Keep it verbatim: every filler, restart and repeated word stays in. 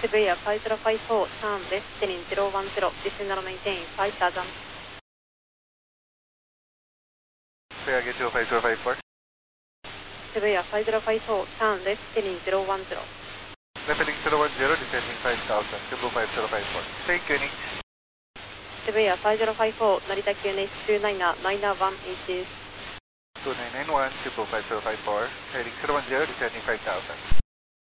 Shibuya five zero five four, turn left heading zero one zero, descend and maintain five thousand. Say again, zero five zero five four. Shibuya five zero five four, turn left heading zero one zero. Left heading zero one zero, descending five thousand, Cebu five zero five four. Say Q N H. Shibuya five zero five four, Narita Q N H two nine nine one eight. two nine nine one, Cebu five zero five four, heading zero one zero, descending five thousand.